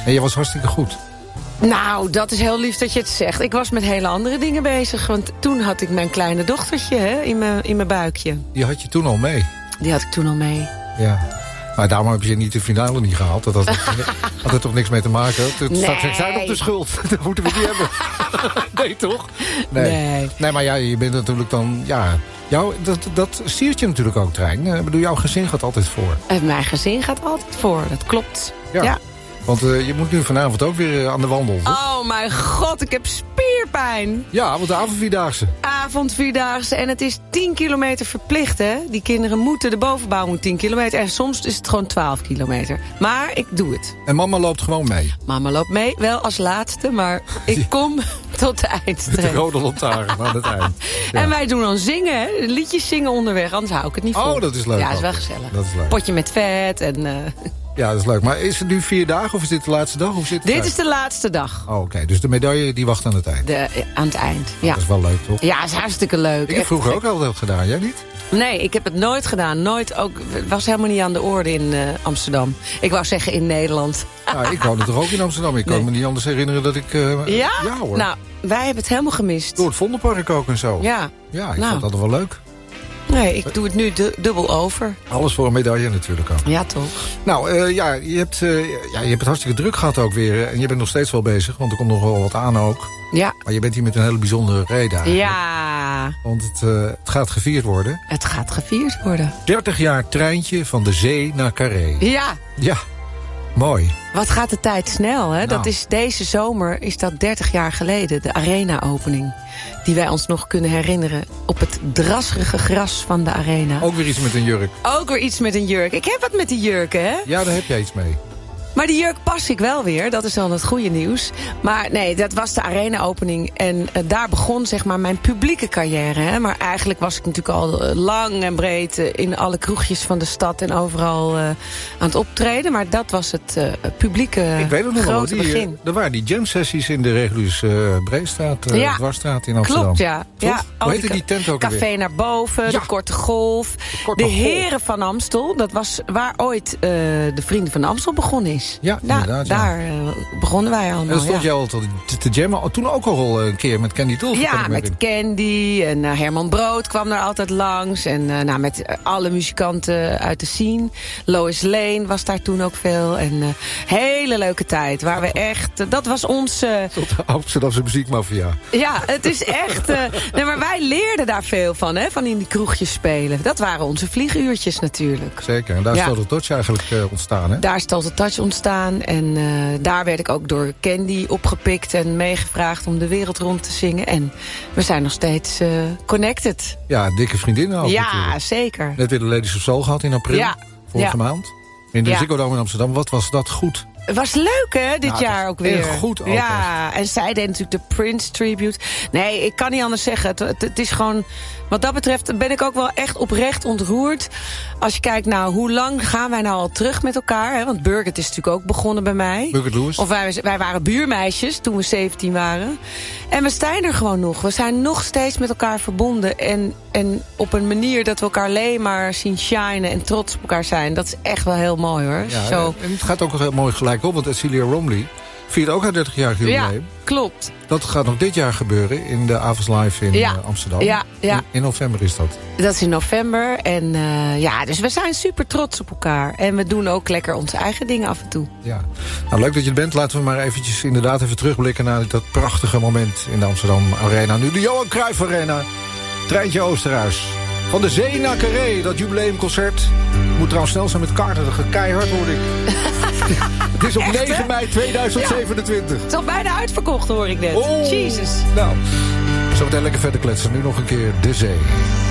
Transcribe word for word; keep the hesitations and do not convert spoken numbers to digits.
En je was hartstikke goed. Nou, dat is heel lief dat je het zegt. Ik was met hele andere dingen bezig. Want toen had ik mijn kleine dochtertje hè, in mijn in mijn buikje. Die had je toen al mee? Die had ik toen al mee. Ja. Maar daarom heb je niet de finale niet gehaald. Dat had, had er toch niks mee te maken. Het nee. Straks zijn op de schuld. Dat moeten we niet hebben. Nee, toch? Nee. nee. Nee, maar ja, je bent natuurlijk dan... Ja, jou, dat, dat siert je natuurlijk ook, Trein. Ik bedoel, jouw gezin gaat altijd voor. En mijn gezin gaat altijd voor, dat klopt. Ja. ja. Want uh, je moet nu vanavond ook weer uh, aan de wandel. Toch? Oh mijn god, ik heb spierpijn. Ja, want de avondvierdaagse. Avondvierdaagse en het is tien kilometer verplicht, hè. Die kinderen moeten, de bovenbouw moet tien kilometer. En soms is het gewoon twaalf kilometer. Maar ik doe het. En mama loopt gewoon mee? Mama loopt mee, wel als laatste, maar ik kom tot de eindstreep. Met de rode lantaarn aan het eind. Ja. En wij doen dan zingen, hè. Liedjes zingen onderweg, anders hou ik het niet vol. Oh, dat is leuk. Ja, dat is wel gezellig. Dat is leuk. Potje met vet en... Uh... Ja, dat is leuk. Maar is het nu vier dagen of is dit de laatste dag? Of zit het dit uit? is de laatste dag. Oh, oké. Okay. Dus de medaille die wacht aan het eind? De, aan het eind, ja. Dat is wel leuk, toch? Ja, dat is hartstikke leuk. Ik heb vroeger ook altijd gedaan, jij niet? Nee, ik heb het nooit gedaan. Nooit ook. Het was helemaal niet aan de orde in uh, Amsterdam. Ik wou zeggen in Nederland. Ja, ik woonde toch ook in Amsterdam. Ik kan nee. me niet anders herinneren dat ik... Uh, ja? Ja hoor. Nou, wij hebben het helemaal gemist. Door het Vondelpark ook en zo. Ja. Ja, ik nou. vond dat wel leuk. Nee, ik doe het nu du dubbel over. Alles voor een medaille natuurlijk ook. Ja, toch. Nou, uh, ja, je hebt, uh, ja, je hebt het hartstikke druk gehad ook weer. En je bent nog steeds wel bezig, want er komt nog wel wat aan ook. Ja. Maar je bent hier met een hele bijzondere reden eigenlijk. Ja. Want het, uh, het gaat gevierd worden. Het gaat gevierd worden. dertig jaar treintje van de zee naar Carré. Ja. Ja. Mooi. Wat gaat de tijd snel, hè? Nou. Dat is, deze zomer is dat dertig jaar geleden, de arena-opening. Die wij ons nog kunnen herinneren op het drasserige gras van de arena. Ook weer iets met een jurk. Ook weer iets met een jurk. Ik heb wat met die jurken, hè? Ja, daar heb jij iets mee. Maar die jurk pas ik wel weer, dat is dan het goede nieuws. Maar nee, dat was de arena-opening. En uh, daar begon zeg maar mijn publieke carrière. Hè? Maar eigenlijk was ik natuurlijk al uh, lang en breed uh, in alle kroegjes van de stad en overal uh, aan het optreden. Maar dat was het uh, publieke ik weet het nog grote wel, die, begin. Uh, er waren die jam-sessies in de Regulus uh, Breestraat, uh, ja, Dwarsstraat in Amsterdam. Klopt, ja. Toch? ja Hoe heette die tent ook Café alweer? naar boven, ja. de Korte Golf. De, korte de golf. Heren van Amstel, dat was waar ooit uh, de Vrienden van Amstel begonnen is. Ja, Da inderdaad. Ja. Daar uh, begonnen wij allemaal. En dan stond ja. jij altijd te, te jammen. Toen ook al een keer met Candy Dulfer. Ja, met Candy en uh, Herman Brood kwam daar altijd langs. En uh, nou, met uh, alle muzikanten uit de scene. Lois Lane was daar toen ook veel. En uh, hele leuke tijd. Waar we echt, uh, dat was ons... Uh, Tot de Amsterdamse muziekmafia. Ja, het is echt... Uh, nee, maar wij leerden daar veel van, hè. Van in die kroegjes spelen. Dat waren onze vlieguurtjes natuurlijk. Zeker, en daar is ja. Total Touch eigenlijk uh, ontstaan, hè? Daar is Total Touch ontstaan. En uh, daar werd ik ook door Candy opgepikt en meegevraagd om de wereld rond te zingen. En we zijn nog steeds uh, connected. Ja, dikke vriendinnen ook Ja, natuurlijk. zeker. Net weer de Ladies of Soul gehad in april, ja. vorige ja. maand. In de ja. Ziggo Dome in Amsterdam. Wat was dat goed? Het was leuk, hè, dit ja, jaar ook weer. Erg goed ook. Ja, echt. en zij deed natuurlijk de Prince tribute. Nee, ik kan niet anders zeggen. Het, het, het is gewoon... Wat dat betreft ben ik ook wel echt oprecht ontroerd. Als je kijkt, nou, hoe lang gaan wij nou al terug met elkaar? Hè? Want Birgit is natuurlijk ook begonnen bij mij. Birgit Lewis. Of wij, wij waren buurmeisjes toen we zeventien waren. En we zijn er gewoon nog. We zijn nog steeds met elkaar verbonden. En, en op een manier dat we elkaar alleen maar zien shinen en trots op elkaar zijn. Dat is echt wel heel mooi, hoor. Ja, Zo. En het gaat ook heel mooi gelijk op, want Celia Romley viert ook haar dertig-jarig jubileum. Ja, klopt. Dat gaat nog dit jaar gebeuren in de Avonds Live in ja. uh, Amsterdam. Ja, ja. In, in november is dat. Dat is in november. En uh, ja, dus we zijn super trots op elkaar. En we doen ook lekker onze eigen dingen af en toe. Ja. Nou, leuk dat je er bent. Laten we maar eventjes inderdaad even terugblikken naar dat prachtige moment in de Amsterdam Arena. Nu de Johan Cruijff Arena. Treintje Oosterhuis. Van de zee naar Carré, dat jubileumconcert. Moet trouwens snel zijn met kaarten, dat gaat keihard, hoor ik. Het is op Echt, negen hè? mei tweeduizend zevenentwintig. Het is al bijna uitverkocht, hoor ik net. Oh. Jesus. Nou, zo meteen lekker verder kletsen. Nu nog een keer de zee.